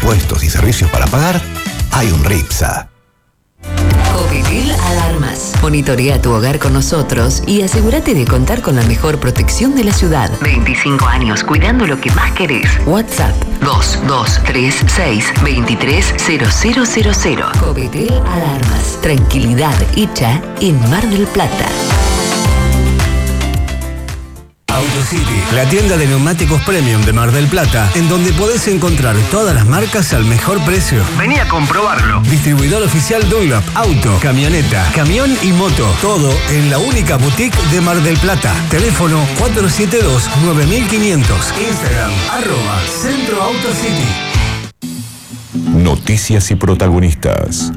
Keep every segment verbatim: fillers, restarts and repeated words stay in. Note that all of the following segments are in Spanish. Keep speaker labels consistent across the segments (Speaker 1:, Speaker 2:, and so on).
Speaker 1: impuestos y servicios para pagar, hay un RIPSA.
Speaker 2: Copetel Alarmas. Monitorea tu hogar con nosotros y asegúrate de contar con la mejor protección de la ciudad. veinticinco años cuidando lo que más querés. WhatsApp dos dos tres seis dos tres cero cero cero cero. Copetel Alarmas. Tranquilidad hecha en Mar del Plata.
Speaker 3: AutoCity, la tienda de neumáticos premium de Mar del Plata, en donde podés encontrar todas las marcas al mejor precio. Vení a comprobarlo. Distribuidor oficial Dunlop, auto, camioneta, camión y moto. Todo en la única boutique de Mar del Plata. Teléfono cuatro siete dos nueve cinco cero cero. Instagram, arroba Centro AutoCity.
Speaker 4: Noticias y protagonistas.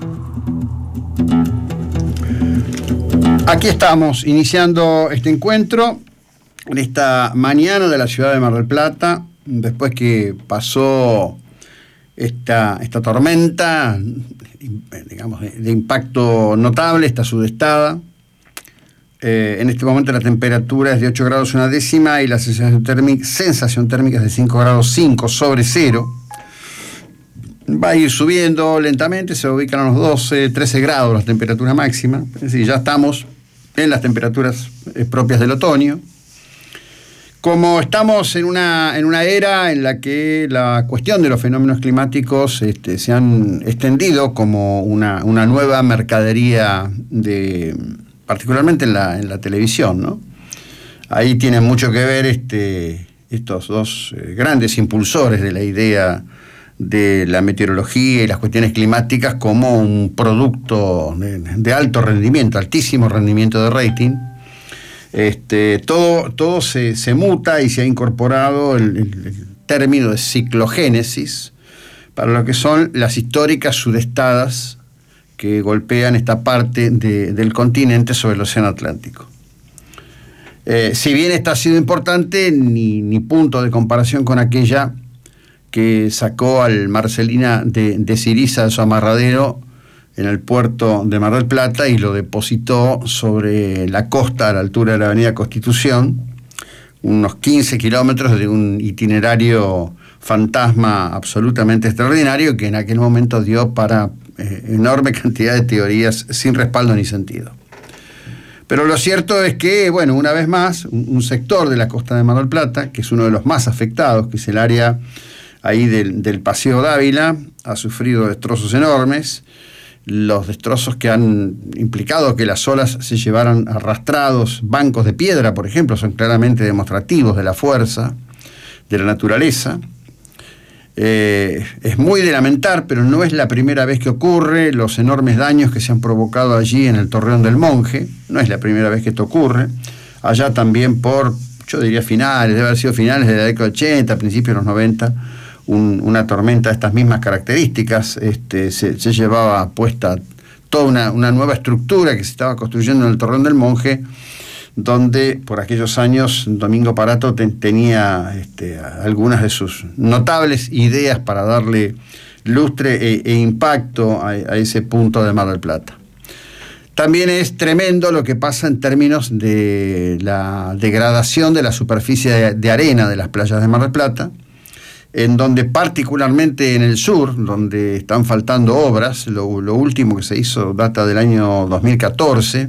Speaker 5: Aquí estamos, iniciando este encuentro en esta mañana de la ciudad de Mar del Plata, después que pasó esta, esta tormenta, digamos, de, de impacto notable, esta sudestada. Eh, en este momento la temperatura es de ocho grados una décima y la sensación térmica, sensación térmica es de cinco grados cinco sobre cero. Va a ir subiendo lentamente, se ubican a los doce, trece grados la temperatura máxima. Es decir, ya estamos en las temperaturas propias del otoño. Como estamos en una, en una era en la que la cuestión de los fenómenos climáticos este, se han extendido como una, una nueva mercadería, de, particularmente en la, en la televisión, ¿no? Ahí tienen mucho que ver este, estos dos eh, grandes impulsores de la idea de la meteorología y las cuestiones climáticas como un producto de, de alto rendimiento, altísimo rendimiento de rating. Este, todo todo se, se muta y se ha incorporado el, el, el término de ciclogénesis para lo que son las históricas sudestadas que golpean esta parte de, del continente sobre el océano Atlántico. Eh, si bien esta ha sido importante, ni, ni punto de comparación con aquella que sacó al Marcelina de, de Siriza de su amarradero en el puerto de Mar del Plata y lo depositó sobre la costa a la altura de la avenida Constitución, unos quince kilómetros de un itinerario fantasma absolutamente extraordinario que en aquel momento dio para eh, enorme cantidad de teorías sin respaldo ni sentido. Pero lo cierto es que, bueno, una vez más, un, un sector de la costa de Mar del Plata, que es uno de los más afectados, que es el área ahí del, del Paseo Dávila, ha sufrido destrozos enormes. Los destrozos que han implicado que las olas se llevaran arrastrados bancos de piedra, por ejemplo, son claramente demostrativos de la fuerza de la naturaleza. Eh, es muy de lamentar, pero no es la primera vez que ocurre. Los enormes daños que se han provocado allí en el Torreón del Monje, no es la primera vez que esto ocurre. Allá también por, yo diría finales, debe haber sido finales de la década de ochenta, principios de los noventa, Un, una tormenta de estas mismas características, este, se, se llevaba puesta toda una, una nueva estructura que se estaba construyendo en el Torreón del Monje, donde por aquellos años Domingo Parato te, tenía este, algunas de sus notables ideas para darle lustre e, e impacto a, a ese punto de Mar del Plata. También es tremendo lo que pasa en términos de la degradación de la superficie de, de arena de las playas de Mar del Plata, en donde particularmente en el sur, donde están faltando obras, lo, lo último que se hizo data del año dos mil catorce,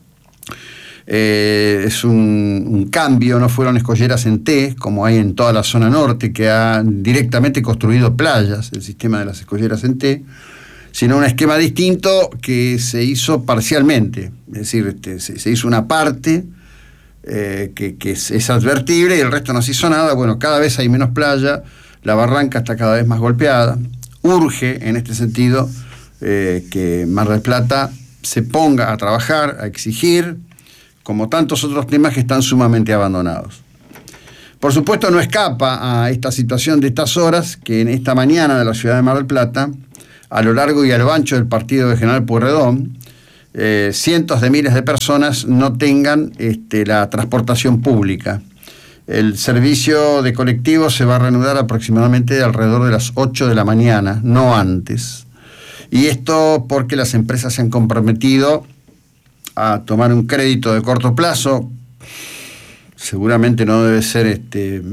Speaker 5: eh, es un, un cambio, no fueron escolleras en T, como hay en toda la zona norte, que ha directamente construido playas, el sistema de las escolleras en T, sino un esquema distinto que se hizo parcialmente, es decir, este, se, se hizo una parte eh, que, que es, es advertible y el resto no se hizo nada. Bueno, cada vez hay menos playa, la barranca está cada vez más golpeada. Urge, en este sentido, eh, que Mar del Plata se ponga a trabajar, a exigir, como tantos otros temas que están sumamente abandonados. Por supuesto, no escapa a esta situación de estas horas que en esta mañana de la ciudad de Mar del Plata, a lo largo y a lo ancho del partido de General Pueyrredón, eh, cientos de miles de personas no tengan este, la transportación pública. El servicio de colectivos se va a reanudar aproximadamente alrededor de las ocho de la mañana, no antes. Y esto porque las empresas se han comprometido a tomar un crédito de corto plazo. Seguramente no debe ser este,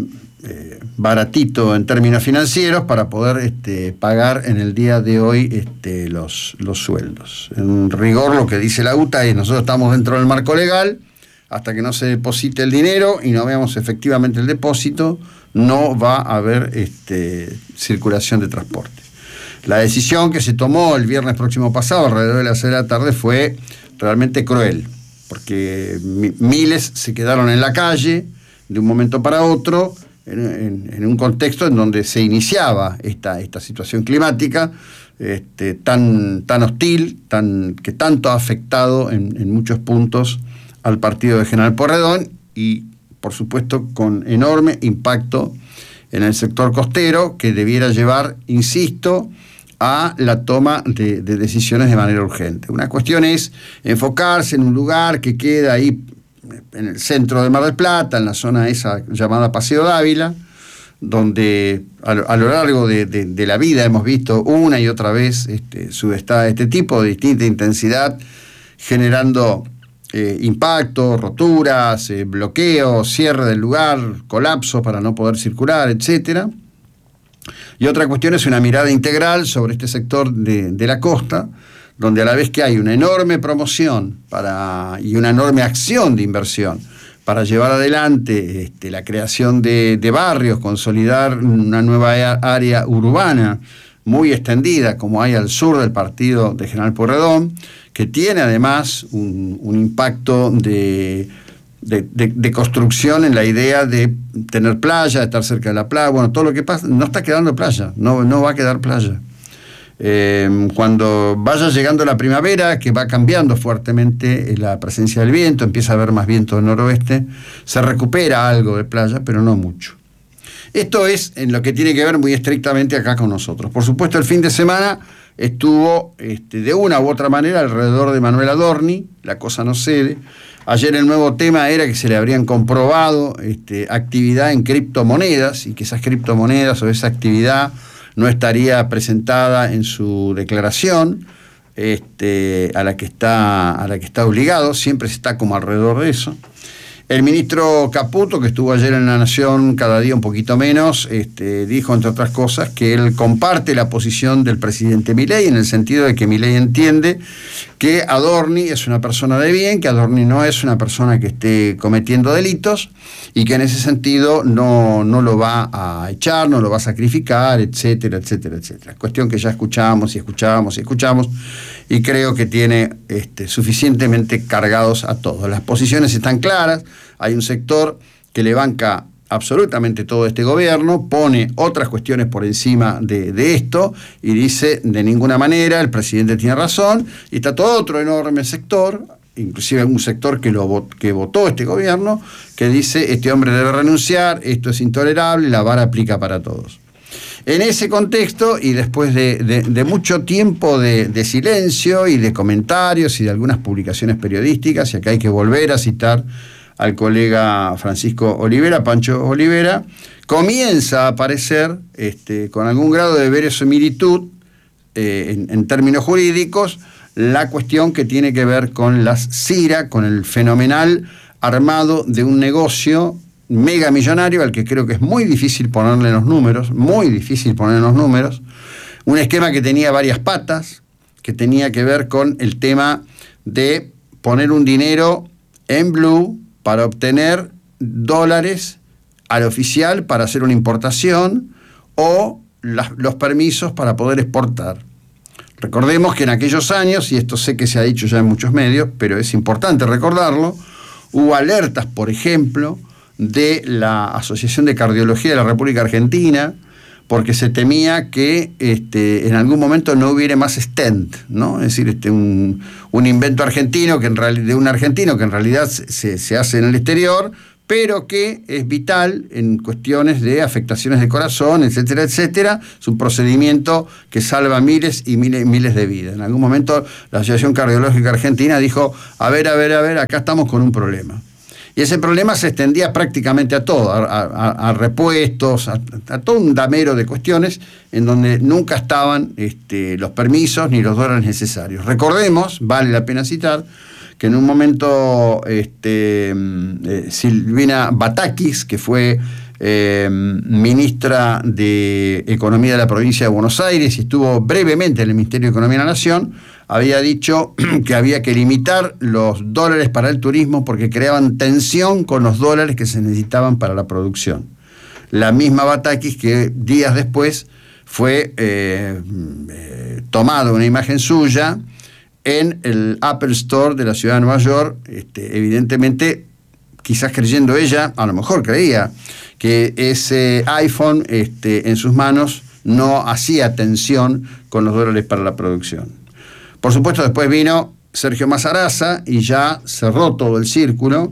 Speaker 5: eh, baratito en términos financieros para poder este, pagar en el día de hoy este, los, los sueldos. En rigor, lo que dice la U T A es: nosotros estamos dentro del marco legal, hasta que no se deposite el dinero y no veamos efectivamente el depósito, no va a haber este, circulación de transporte. La decisión que se tomó el viernes próximo pasado, alrededor de las seis de la tarde, fue realmente cruel, porque miles se quedaron en la calle de un momento para otro, en, en, en un contexto en donde se iniciaba esta, esta situación climática este, tan, tan hostil, tan, que tanto ha afectado en, en muchos puntos al partido de General Pueyrredón y, por supuesto, con enorme impacto en el sector costero, que debiera llevar, insisto, a la toma de, de decisiones de manera urgente. Una cuestión es enfocarse en un lugar que queda ahí en el centro de Mar del Plata, en la zona esa llamada Paseo Dávila, donde a lo, a lo largo de, de, de la vida hemos visto una y otra vez este, subestadas de este tipo, de distinta intensidad, generando eh, impactos, roturas, eh, bloqueos, cierre del lugar, colapsos para no poder circular, etcétera. Y otra cuestión es una mirada integral sobre este sector de, de la costa, donde a la vez que hay una enorme promoción para, y una enorme acción de inversión para llevar adelante este, la creación de, de barrios, consolidar una nueva área urbana muy extendida, como hay al sur del partido de General Pueyrredón, que tiene además un, un impacto de... De, de, de construcción en la idea de tener playa, de estar cerca de la playa, bueno, todo lo que pasa, no está quedando playa, no, no va a quedar playa. Eh, cuando vaya llegando la primavera, que va cambiando fuertemente la presencia del viento, empieza a haber más viento del noroeste, se recupera algo de playa, pero no mucho. Esto es en lo que tiene que ver muy estrictamente acá con nosotros. Por supuesto, el fin de semana estuvo este, de una u otra manera alrededor de Manuel Adorni, la cosa no cede. Ayer el nuevo tema era que se le habrían comprobado este, actividad en criptomonedas y que esas criptomonedas o esa actividad no estaría presentada en su declaración este, a la que está, a la que está obligado, siempre se está como alrededor de eso. El ministro Caputo, que estuvo ayer en La Nación cada día un poquito menos, este, dijo, entre otras cosas, que él comparte la posición del presidente Milei, en el sentido de que Milei entiende que Adorni es una persona de bien, que Adorni no es una persona que esté cometiendo delitos y que en ese sentido no, no lo va a echar, no lo va a sacrificar, etcétera, etcétera, etcétera. Cuestión que ya escuchamos y escuchamos y escuchamos y creo que tiene este, suficientemente cargados a todos. Las posiciones están claras, hay un sector que le banca absolutamente todo este gobierno, pone otras cuestiones por encima de, de esto y dice, de ninguna manera, el presidente tiene razón, y está todo otro enorme sector, inclusive un sector que, lo, que votó este gobierno, que dice, este hombre debe renunciar, esto es intolerable, la vara aplica para todos. En ese contexto, y después de, de, de mucho tiempo de, de silencio y de comentarios y de algunas publicaciones periodísticas, y acá hay que volver a citar al colega Francisco Olivera, Pancho Olivera, comienza a aparecer este, con algún grado de verosimilitud eh, en, en términos jurídicos la cuestión que tiene que ver con las CIRA, con el fenomenal armado de un negocio mega millonario al que creo que es muy difícil ponerle los números, muy difícil ponerle los números, un esquema que tenía varias patas, que tenía que ver con el tema de poner un dinero en blue para obtener dólares al oficial para hacer una importación o las, los permisos para poder exportar. Recordemos que en aquellos años, y esto sé que se ha dicho ya en muchos medios, pero es importante recordarlo, hubo alertas, por ejemplo, de la Asociación de Cardiología de la República Argentina, porque se temía que este, en algún momento no hubiera más stent, ¿no? Es decir, este, un, un invento argentino que en reali- de un argentino que en realidad se, se hace en el exterior, pero que es vital en cuestiones de afectaciones de corazón, etcétera, etcétera. Es un procedimiento que salva miles y miles, miles de vidas. En algún momento la Asociación Cardiológica Argentina dijo, a ver, a ver, a ver, acá estamos con un problema. Y ese problema se extendía prácticamente a todo, a, a, a repuestos, a, a todo un damero de cuestiones en donde nunca estaban este, los permisos ni los dólares necesarios. Recordemos, vale la pena citar, que en un momento este, eh, Silvina Batakis, que fue eh, ministra de Economía de la provincia de Buenos Aires y estuvo brevemente en el Ministerio de Economía de la Nación, había dicho que había que limitar los dólares para el turismo porque creaban tensión con los dólares que se necesitaban para la producción. La misma Batakis que días después fue eh, eh, tomado una imagen suya en el Apple Store de la ciudad de Nueva York, este, evidentemente, quizás creyendo ella, a lo mejor creía, que ese iPhone este, en sus manos no hacía tensión con los dólares para la producción. Por supuesto, después vino Sergio Mazaraza y ya cerró todo el círculo.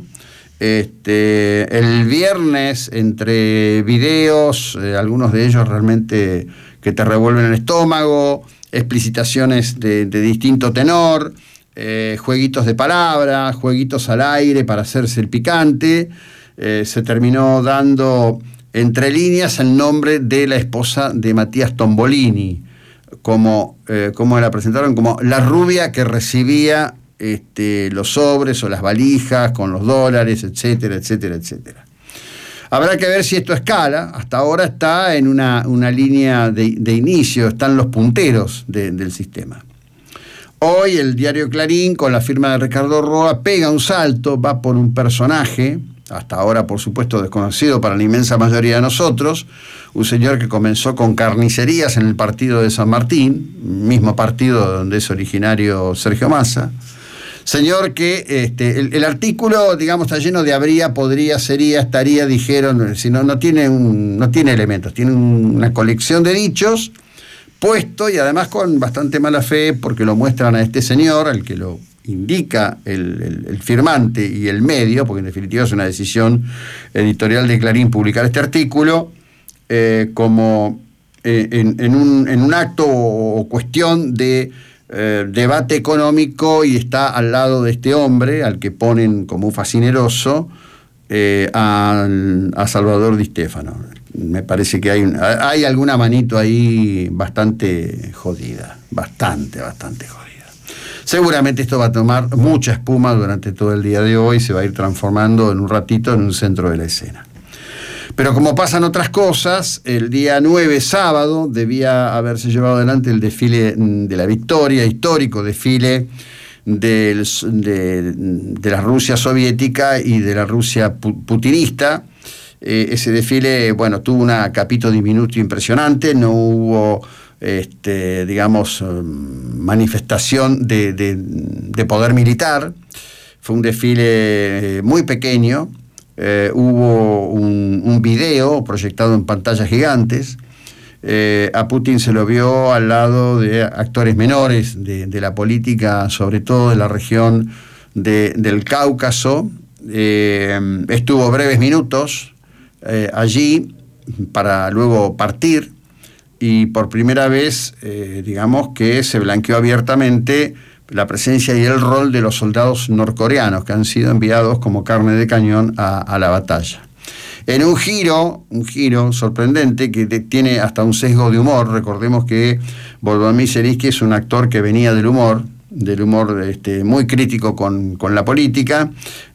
Speaker 5: Este, el viernes, entre videos, eh, algunos de ellos realmente que te revuelven el estómago, explicitaciones de, de distinto tenor, eh, jueguitos de palabras, jueguitos al aire para hacerse el picante, eh, se terminó dando entre líneas el nombre de la esposa de Matías Tombolini, como, eh, como la presentaron como la rubia que recibía este, los sobres o las valijas con los dólares, etcétera, etcétera, etcétera. Habrá que ver si esto escala. Hasta ahora está en una, una línea de, de inicio, están los punteros de, del sistema. Hoy el diario Clarín, con la firma de Ricardo Roa, pega un salto, va por un personaje, hasta ahora por supuesto desconocido para la inmensa mayoría de nosotros, un señor que comenzó con carnicerías en el partido de San Martín, mismo partido donde es originario Sergio Massa. Señor que este, el, el artículo, digamos, está lleno de habría, podría, sería, estaría, dijeron, si no, no tiene un, no tiene elementos, tiene un, una colección de dichos puesto y además con bastante mala fe porque lo muestran a este señor, al que lo indica el, el, el firmante y el medio, porque en definitiva es una decisión editorial de Clarín publicar este artículo, eh, como eh, en, en, un, en un acto o cuestión de Eh, debate económico, y está al lado de este hombre al que ponen como un fascineroso eh, a, a Salvador Di Stéfano. Me parece que hay, un, hay alguna manito ahí bastante jodida, bastante, bastante jodida. Seguramente esto va a tomar mucha espuma durante todo el día de hoy, se va a ir transformando en un ratito en un centro de la escena. Pero como pasan otras cosas, el día nueve, sábado, debía haberse llevado adelante el desfile de la Victoria, histórico desfile del, de, de la Rusia soviética y de la Rusia putinista. Eh, ese desfile, bueno, tuvo una capito diminuto impresionante, no hubo, este, digamos, manifestación de, de, de poder militar. Fue un desfile muy pequeño. Eh, hubo un, un video proyectado en pantallas gigantes. Eh, a Putin se lo vio al lado de actores menores de, de la política, sobre todo de la región de, del Cáucaso. Eh, estuvo breves minutos eh, allí para luego partir, y por primera vez, eh, digamos que se blanqueó abiertamente la presencia y el rol de los soldados norcoreanos que han sido enviados como carne de cañón a, a la batalla. En un giro, un giro sorprendente que te, tiene hasta un sesgo de humor. Recordemos que Volodymyr Zelensky es un actor que venía del humor, del humor este, muy crítico con, con la política.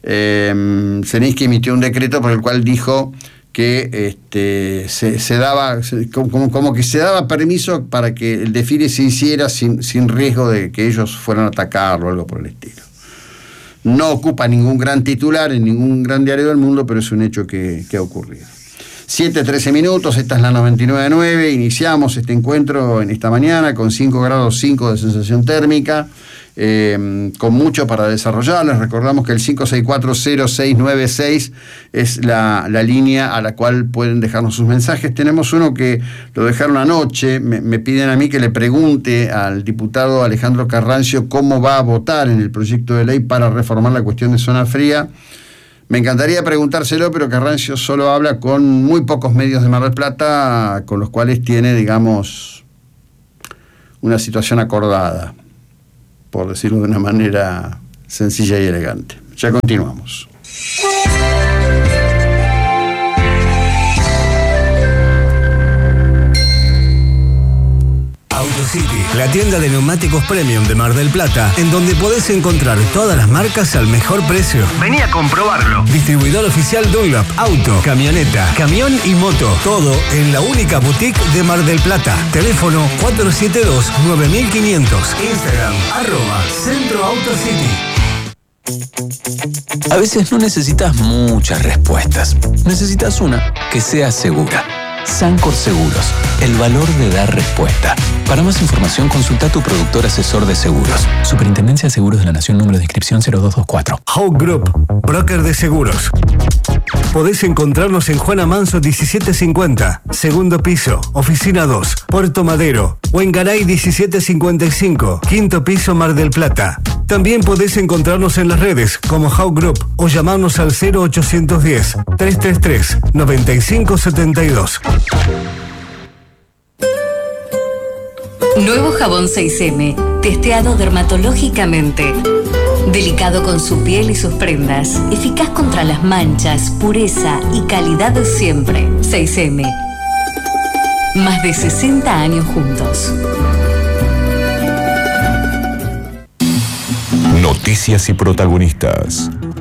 Speaker 5: Eh, Zelensky emitió un decreto por el cual dijo que este, se, se daba, se, como, como que se daba permiso para que el desfile se hiciera sin, sin riesgo de que ellos fueran a atacarlo o algo por el estilo. No ocupa ningún gran titular en ningún gran diario del mundo, pero es un hecho que, que ha ocurrido. siete, trece minutos, esta es la noventa y nueve punto nueve, iniciamos este encuentro en esta mañana con cinco grados cinco de sensación térmica, eh, con mucho para desarrollar. Les recordamos que el cinco seis cuatro cero seis nueve seis es la, la línea a la cual pueden dejarnos sus mensajes. Tenemos uno que lo dejaron anoche, me, me piden a mí que le pregunte al diputado Alejandro Carrancio cómo va a votar en el proyecto de ley para reformar la cuestión de zona fría. Me encantaría preguntárselo, pero Carrancio solo habla con muy pocos medios de Mar del Plata, con los cuales tiene, digamos, una situación acordada, por decirlo de una manera sencilla y elegante. Ya continuamos.
Speaker 3: City, la tienda de neumáticos premium de Mar del Plata, en donde podés encontrar todas las marcas al mejor precio. Vení a comprobarlo. Distribuidor oficial Dunlop, auto, camioneta, camión y moto. Todo en la única boutique de Mar del Plata. Teléfono cuatro siete dos, nueve mil quinientos. Instagram, arroba Centro Auto City.
Speaker 6: A veces no necesitas muchas respuestas. Necesitas una que sea segura. Sancor Seguros, el valor de dar respuesta. Para más información, consulta a tu productor asesor de seguros. Superintendencia de Seguros de la Nación, número de inscripción cero dos dos cuatro.
Speaker 3: Hawk Group, broker de seguros. Podés encontrarnos en Juana Manso diecisiete cincuenta, segundo piso, oficina dos, Puerto Madero, o en Garay diecisiete cincuenta y cinco, quinto piso, Mar del Plata. También podés encontrarnos en las redes como Hawk Group o llamarnos al cero ochocientos diez, trescientos treinta y tres, noventa y cinco setenta y dos.
Speaker 7: Nuevo jabón seis eme, testeado dermatológicamente. Delicado con su piel y sus prendas. Eficaz contra las manchas, pureza y calidad de siempre. seis eme. Más de sesenta años juntos.
Speaker 4: Noticias y protagonistas.